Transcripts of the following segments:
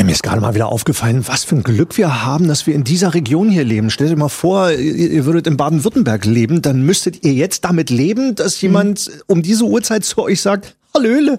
mir ist gerade mal wieder aufgefallen, was für ein Glück wir haben, dass wir in dieser Region hier leben. Stellt euch mal vor, ihr würdet in Baden-Württemberg leben, dann müsstet ihr jetzt damit leben, dass jemand um diese Uhrzeit zu euch sagt, Hallöle.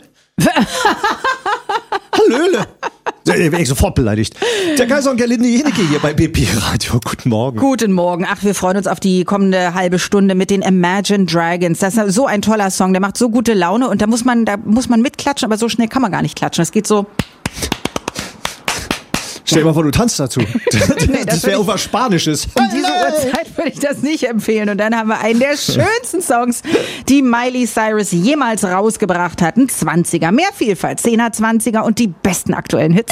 Hallöle. Da wäre ich sofort beleidigt. Der Kaiser und Gerlinde Jenecke hier bei BP Radio. Guten Morgen. Guten Morgen. Ach, wir freuen uns auf die kommende halbe Stunde mit den Imagine Dragons. Das ist so ein toller Song, der macht so gute Laune und da muss man mitklatschen, aber so schnell kann man gar nicht klatschen. Das geht so. Stell dir mal vor, du tanzt dazu. Nee, das wäre irgendwas Spanisches. Um diese Uhrzeit würde ich das nicht empfehlen. Und dann haben wir einen der schönsten Songs, die Miley Cyrus jemals rausgebracht hat. Ein 20er, mehr Vielfalt, 10er, 20er und die besten aktuellen Hits.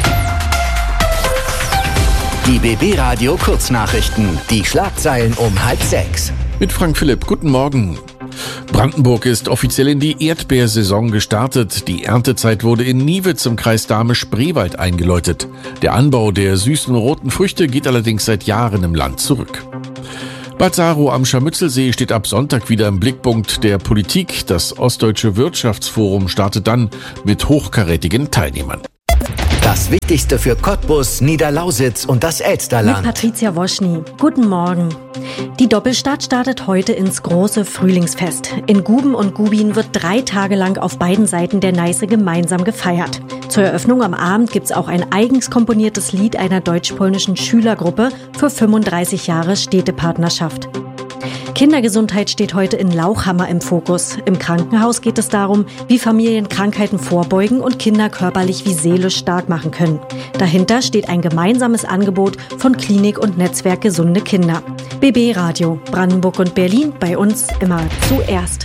Die BB Radio Kurznachrichten. Die Schlagzeilen um 5:30. Mit Frank Philipp, guten Morgen. Brandenburg ist offiziell in die Erdbeersaison gestartet. Die Erntezeit wurde in Niewitz im Kreis Dahme-Spreewald eingeläutet. Der Anbau der süßen roten Früchte geht allerdings seit Jahren im Land zurück. Bad Saro am Scharmützelsee steht ab Sonntag wieder im Blickpunkt der Politik. Das Ostdeutsche Wirtschaftsforum startet dann mit hochkarätigen Teilnehmern. Das Wichtigste für Cottbus, Niederlausitz und das Elsterland. Mit Patricia Woschny. Guten Morgen. Die Doppelstadt startet heute ins große Frühlingsfest. In Guben und Gubin wird 3 Tage lang auf beiden Seiten der Neiße gemeinsam gefeiert. Zur Eröffnung am Abend gibt's auch ein eigens komponiertes Lied einer deutsch-polnischen Schülergruppe für 35 Jahre Städtepartnerschaft. Kindergesundheit steht heute in Lauchhammer im Fokus. Im Krankenhaus geht es darum, wie Familien Krankheiten vorbeugen und Kinder körperlich wie seelisch stark machen können. Dahinter steht ein gemeinsames Angebot von Klinik und Netzwerk Gesunde Kinder. BB Radio, Brandenburg und Berlin, bei uns immer zuerst.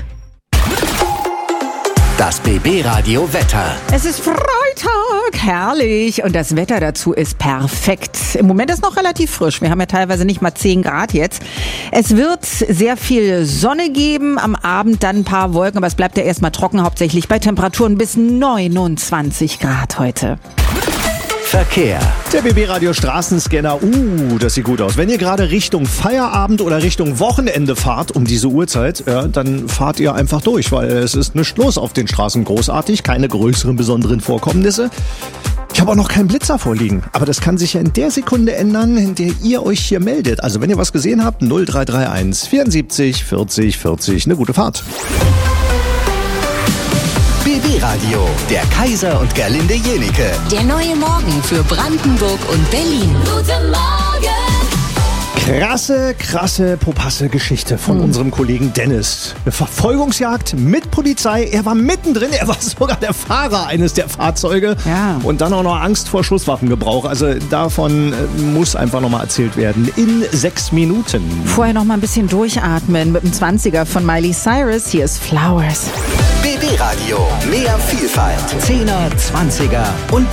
Das BB Radio Wetter. Es ist Freitag, herrlich. Und das Wetter dazu ist perfekt. Im Moment ist noch relativ frisch. Wir haben ja teilweise nicht mal 10 Grad jetzt. Es wird sehr viel Sonne geben. Am Abend dann ein paar Wolken. Aber es bleibt ja erstmal trocken, hauptsächlich bei Temperaturen bis 29 Grad heute. Verkehr. Der BB Radio Straßenscanner. Das sieht gut aus. Wenn ihr gerade Richtung Feierabend oder Richtung Wochenende fahrt um diese Uhrzeit, ja, dann fahrt ihr einfach durch, weil es ist nichts los auf den Straßen. Großartig, keine größeren besonderen Vorkommnisse. Ich habe auch noch keinen Blitzer vorliegen, aber das kann sich ja in der Sekunde ändern, in der ihr euch hier meldet. Also wenn ihr was gesehen habt, 0331 74 40 40. Eine gute Fahrt. BB Radio, der Kaiser und Gerlinde Jenecke. Der neue Morgen für Brandenburg und Berlin. Guten Morgen! Krasse Popasse Geschichte von unserem Kollegen Dennis. Eine Verfolgungsjagd mit Polizei. Er war mittendrin, er war sogar der Fahrer eines der Fahrzeuge. Ja. Und dann auch noch Angst vor Schusswaffengebrauch. Also davon muss einfach nochmal erzählt werden. In 6 Minuten. Vorher noch mal ein bisschen durchatmen mit dem 20er von Miley Cyrus. Hier ist Flowers. BB Radio, mehr Vielfalt. 10er, 20er und